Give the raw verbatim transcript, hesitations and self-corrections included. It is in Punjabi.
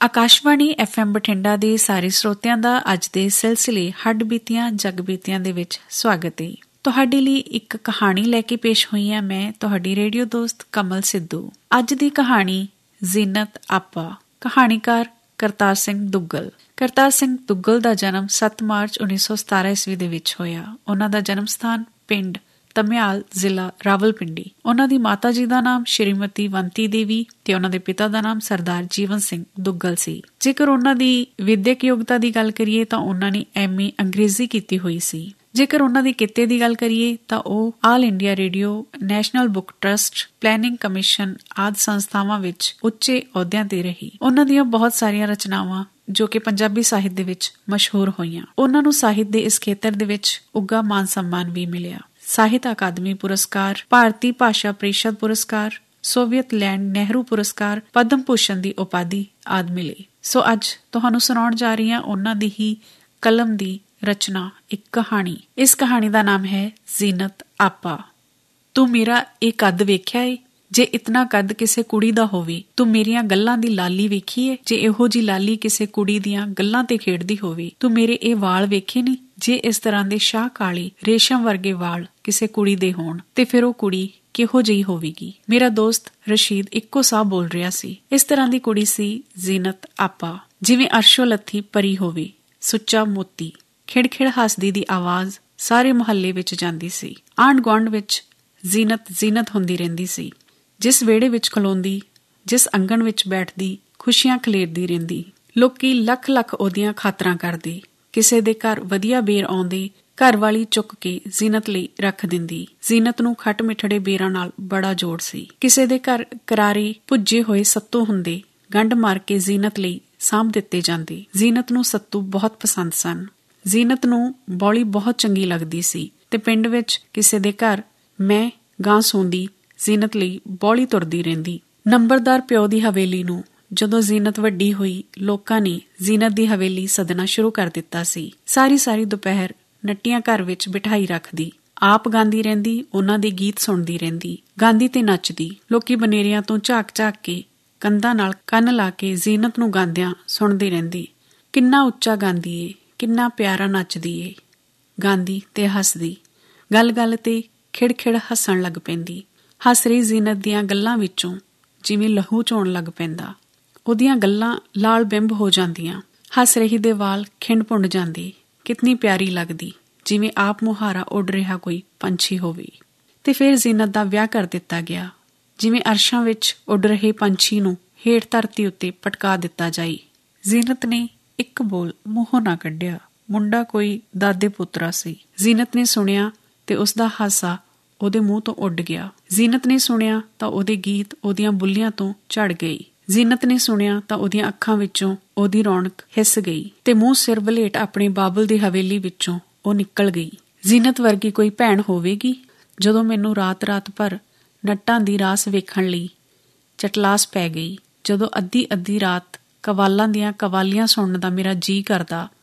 ਆਕਾਸ਼ਵਾਣੀ ਐਫ ਐਮ ਬਠਿੰਡਾ ਦੇ ਸਾਰੇ ਸਰੋਤਿਆਂ ਦਾ ਅੱਜ ਦੇ ਸਿਲਸਿਲੇ ਹੱਡ ਬੀਤੀਆਂ ਜਗ ਬੀਤੀਆਂ ਦੇ ਵਿੱਚ ਸਵਾਗਤ ਹੈ। ਤੁਹਾਡੇ ਲਈ ਇੱਕ ਕਹਾਣੀ ਲੈ ਕੇ ਪੇਸ਼ ਹੋਈ ਹਾਂ ਮੈਂ, ਤੁਹਾਡੀ ਰੇਡੀਓ ਦੋਸਤ ਕਮਲ ਸਿੱਧੂ। ਅੱਜ ਦੀ ਕਹਾਣੀ ਜ਼ੀਨਤ ਆਪਾ। ਕਹਾਣੀਕਾਰ ਕਰਤਾਰ ਸਿੰਘ ਦੁੱਗਲ। ਕਰਤਾਰ ਸਿੰਘ ਦੁੱਗਲ ਦਾ ਜਨਮ ਸੱਤ ਮਾਰਚ ਉੱਨੀ ਸੌ ਸਤਾਰਾਂ ਈਸਵੀ ਦੇ ਵਿੱਚ ਹੋਇਆ। ਉਹਨਾਂ ਦਾ ਜਨਮ ਸਥਾਨ ਪਿੰਡ ਧਮਿਆਲ, ਜ਼ਿਲ੍ਹਾ ਰਾਵਲਪਿੰਡੀ। ਉਹਨਾਂ ਦੀ ਮਾਤਾ ਜੀ ਦਾ ਨਾਮ ਸ਼੍ਰੀਮਤੀ ਵੰਤੀ ਦੇਵੀ ਤੇ ਉਹਨਾਂ ਦੇ ਪਿਤਾ ਦਾ ਨਾਮ ਸਰਦਾਰ ਜੀਵਨ ਸਿੰਘ ਦੁੱਗਲ ਸੀ। ਜੇਕਰ ਉਹਨਾਂ ਦੀ ਵਿਦਿਅਕ ਯੋਗਤਾ ਦੀ ਗੱਲ ਕਰੀਏ ਤਾਂ ਉਹਨਾਂ ਨੇ ਐਮ ਏ ਅੰਗਰੇਜ਼ੀ ਕੀਤੀ ਹੋਈ ਸੀ। ਜੇਕਰ ਉਹਨਾਂ ਦੀ ਕਿੱਤੇ ਦੀ ਗੱਲ ਕਰੀਏ ਤਾਂ ਉਹ all India radio, national book trust, planning commission ਆਦਿ ਸੰਸਥਾਵਾਂ ਵਿੱਚ ਉੱਚੇ ਅਹੁਦਿਆਂ ਤੇ ਰਹੀ। ਉਹਨਾਂ ਦੀਆਂ ਬਹੁਤ ਸਾਰੀਆਂ ਰਚਨਾਵਾਂ ਜੋ ਕਿ ਪੰਜਾਬੀ ਸਾਹਿਤ ਦੇ ਵਿੱਚ ਮਸ਼ਹੂਰ ਹੋਈਆਂ। ਉਹਨਾਂ ਨੂੰ ਸਾਹਿਤ ਦੇ ਇਸ ਖੇਤਰ ਦੇ ਵਿੱਚ ਉੱਘਾ ਮਾਨ ਸਨਮਾਨ ਵੀ ਮਿਲਿਆ। ਸਾਹਿਤ ਅਕਾਦਮੀ ਪੁਰਸਕਾਰ, ਭਾਰਤੀ ਭਾਸ਼ਾ ਪ੍ਰੀਸ਼ਦ ਪੁਰਸਕਾਰ, ਸੋਵੀਅਤ ਲੈਂਡ ਨਹਿਰੂ ਪੁਰਸਕਾਰ, ਪਦਮ ਭੂਸ਼ਣ ਦੀ ਉਪਾਧੀ ਆਦਿ ਮਿਲੇ। ਸੋ ਅੱਜ ਤੁਹਾਨੂੰ ਸੁਣਾਉਣ ਜਾ ਰਹੀ ਹਾਂ ਉਹਨਾਂ ਦੀ ਹੀ ਕਲਮ ਦੀ ਰਚਨਾ, ਇੱਕ ਕਹਾਣੀ। ਇਸ ਕਹਾਣੀ ਦਾ ਨਾਮ ਹੈ ਜ਼ੀਨਤ ਆਪਾ। ਤੂੰ ਮੇਰਾ ਇਹ ਕੱਦ ਵੇਖਿਆ ਏ? ਜੇ ਇਤਨਾ ਕੱਦ ਕਿਸੇ ਕੁੜੀ ਦਾ ਹੋਵੇ, ਤੂੰ ਮੇਰੀਆਂ ਗੱਲਾਂ ਦੀ ਲਾਲੀ ਵੇਖੀ ਏ? ਜੇ ਇਹੋ ਜੀ ਲਾਲੀ ਕਿਸੇ ਕੁੜੀ ਦੀਆਂ ਗੱਲਾਂ ਤੇ ਖੇਡਦੀ ਹੋਵੇ, ਤੂੰ ਮੇਰੇ ਇਹ ਵਾਲ ਵੇਖੇ ਨੀ? ਜੇ ਇਸ ਤਰ੍ਹਾਂ ਦੇ ਸ਼ਾਹ ਕਾਲੀ ਰੇਸ਼ਮ ਵਰਗੇ ਵਾਲ ਕਿਸੇ ਕੁੜੀ ਦੇ ਹੋਣ ਤੇ ਫਿਰ ਉਹ ਕੁੜੀ ਕਿਹੋ ਜਿਹੀ ਹੋਵੇਗੀ? ਮੇਰਾ ਦੋਸਤ ਰਸ਼ੀਦ ਇੱਕੋ ਸਾਹ ਬੋਲ ਰਿਹਾ ਸੀ। ਇਸ ਤਰ੍ਹਾਂ ਦੀ ਕੁੜੀ ਸੀ ਜ਼ੀਨਤ ਆਪਾ, ਜਿਵੇਂ ਅਰਸ਼ੋ ਲੱਥੀ ਪਰੀ ਹੋਵੇ, ਸੁੱਚਾ ਮੋਤੀ। ਖਿੜ-ਖਿੜ ਹੱਸਦੀ ਦੀ ਆਵਾਜ਼ ਸਾਰੇ ਮੁਹੱਲੇ ਵਿੱਚ ਜਾਂਦੀ ਸੀ। ਆਂਢ ਗੁਆਂਢ ਵਿੱਚ ਜ਼ੀਨਤ ਜ਼ੀਨਤ ਹੁੰਦੀ ਰਹਿੰਦੀ ਸੀ। ਜਿਸ ਵਿਹੜੇ ਵਿੱਚ ਖਲੋਂਦੀ, ਜਿਸ ਅੰਗਣ ਵਿੱਚ ਬੈਠਦੀ, ਖੁਸ਼ੀਆਂ ਖਲੇਰਦੀ ਰਹਿੰਦੀ। ਲੋਕੀ ਲੱਖ ਲੱਖ ਉਹਦੀਆਂ ਖਾਤਰਾਂ ਕਰਦੇ। ਕਿਸੇ ਦੇ ਘਰ ਵਧੀਆ ਬੇਰ ਆਉਂਦੇ, ਘਰ ਵਾਲੀ ਚੁੱਕ ਕੇ ਜ਼ੀਨਤ ਲਈ ਰੱਖ ਦਿੰਦੀ। ਜ਼ੀਨਤ ਨੂੰ ਖੱਟ ਮਿੱਠੜੇ ਬੇਰਾਂ ਨਾਲ ਬੜਾ ਜੋੜ ਸੀ। ਕਿਸੇ ਦੇ ਘਰ ਕਰਾਰੇ ਭੁੱਜੇ ਹੋਏ ਸੱਤੂ ਹੁੰਦੇ, ਗੰਢ ਮਾਰ ਕੇ ਜ਼ੀਨਤ ਲਈ ਸਾਂਭ ਦਿੱਤੇ ਜਾਂਦੇ। ਜ਼ੀਨਤ ਨੂੰ ਸੱਤੂ ਬਹੁਤ ਪਸੰਦ ਸਨ। ਜ਼ੀਨਤ ਨੂੰ ਬੌਲੀ ਬਹੁਤ ਚੰਗੀ ਲੱਗਦੀ ਸੀ ਤੇ ਪਿੰਡ ਵਿੱਚ ਕਿਸੇ ਦੇ ਘਰ ਮੈਂ ਗਾਂ ਸੌਂਦੀ, ਜ਼ੀਨਤ ਲਈ ਬੌਲੀ ਤੁਰਦੀ ਰਹਿੰਦੀ। ਨੰਬਰਦਾਰ ਪਿਓ ਦੀ ਹਵੇਲੀ ਨੂੰ ਜਦੋਂ ਜ਼ੀਨਤ ਵੱਡੀ ਹੋਈ, ਲੋਕਾਂ ਨੇ ਜ਼ੀਨਤ ਦੀ ਹਵੇਲੀ ਸੱਦਣਾ ਸ਼ੁਰੂ ਕਰ ਦਿੱਤਾ ਸੀ। ਸਾਰੀ ਸਾਰੀ ਦੁਪਹਿਰ ਨੱਟੀਆਂ ਘਰ ਵਿੱਚ ਬਿਠਾਈ ਰੱਖਦੀ, ਆਪ ਗਾਉਂਦੀ ਰਹਿੰਦੀ, ਉਹਨਾਂ ਦੇ ਗੀਤ ਸੁਣਦੀ ਰਹਿੰਦੀ, ਗਾਉਂਦੀ ਤੇ ਨੱਚਦੀ। ਲੋਕੀ ਬਨੇਰਿਆਂ ਤੋਂ ਝਾਕ ਝਾਕ ਕੇ, ਕੰਧਾਂ ਨਾਲ ਕੰਨ ਲਾ ਕੇ ਜ਼ੀਨਤ ਨੂੰ ਗਾਉਂਦਿਆਂ ਸੁਣਦੇ ਰਹਿੰਦੇ। ਕਿੰਨਾ ਉੱਚਾ ਗਾਉਂਦੀ ਏ, ਕਿੰਨਾ ਪਿਆਰਾ ਨੱਚਦੀ ਏ। ਗਾਉਂਦੀ ਤੇ ਹੱਸਦੀ, ਗੱਲ ਗੱਲ ਤੇ ਖਿੜ-ਖਿੜ ਹੱਸਣ ਲੱਗ ਪੈਂਦੀ। ਹੱਸ ਰਹੀ ਜ਼ੀਨਤ ਦੀਆਂ ਗੱਲਾਂ ਵਿੱਚੋਂ ਜਿਵੇਂ ਲਹੂ ਚੋਣ ਲੱਗ ਪੈਂਦਾ। ਉਹਦੀਆਂ ਗੱਲਾਂ ਲਾਲ ਬਿੰਬ ਹੋ ਜਾਂਦੀਆਂ। ਹੱਸ ਰਹੀ ਦੇ ਵਾਲ ਖਿੰਡ ਪੁੰਡ ਜਾਂਦੇ। ਕਿਤਨੀ ਪਿਆਰੀ ਲੱਗਦੀ, ਜਿਵੇਂ ਆਪ ਮੁਹਾਰਾ ਉੱਡ ਰਿਹਾ ਕੋਈ ਪੰਛੀ ਹੋਵੇ। ਤੇ ਫਿਰ ਜ਼ੀਨਤ ਦਾ ਵਿਆਹ ਕਰ ਦਿੱਤਾ ਗਿਆ, ਜਿਵੇਂ ਅਰਸ਼ਾਂ ਵਿੱਚ ਉੱਡ ਰਹੇ ਪੰਛੀ ਨੂੰ ਹੇਠ ਧਰਤੀ ਉੱਤੇ ਪਟਕਾ ਦਿੱਤਾ ਜਾਏ। ਜ਼ੀਨਤ ਨੇ ਇੱਕ ਬੋਲ ਮੂੰਹੋਂ ਨਾ ਕੱਢਿਆ। ਮੁੰਡਾ ਕੋਈ ਦਾਦੇ ਪੁੱਤਰਾ ਸੀ। ਜ਼ੀਨਤ ਨੇ ਸੁਣਿਆ ਤੇ ਉਸਦਾ ਹਾਸਾ ਉਹਦੇ ਮੂੰਹ ਤੋਂ ਉੱਡ ਗਿਆ। ਜ਼ੀਨਤ ਨੇ ਸੁਣਿਆ ਤਾਂ ਉਹਦੇ ਗੀਤ ਉਹਦੀਆਂ ਬੁੱਲੀਆਂ ਤੋਂ ਝੜ ਗਈ। ਜ਼ੀਨਤ ਨੇ ਸੁਣਿਆ ਤਾਂ ਉਹਦੀਆਂ ਅੱਖਾਂ ਵਿੱਚੋਂ ਉਹਦੀ ਰੌਣਕ ਹਿੱਸ ਗਈ ਤੇ ਮੂੰਹ ਸਿਰ ਵਲੇਟ ਆਪਣੇ ਬਾਬਲ ਦੀ ਹਵੇਲੀ ਵਿੱਚੋਂ ਉਹ ਨਿਕਲ ਗਈ। ਜ਼ੀਨਤ ਵਰਗੀ ਕੋਈ ਭੈਣ ਹੋਵੇਗੀ? ਜਦੋਂ ਮੈਨੂੰ ਰਾਤ ਰਾਤ ਭਰ ਨੱਟਾਂ ਦੀ ਰਾਸ ਵੇਖਣ ਲਈ ਚਟਲਾਸ ਪੈ ਗਈ, ਜਦੋਂ ਅੱਧੀ ਅੱਧੀ ਰਾਤ ਕਵਾਲਾਂ ਦੀਆਂ ਕਵਾਲੀਆਂ ਸੁਣਨ ਦਾ ਮੇਰਾ ਜੀਅ ਕਰਦਾ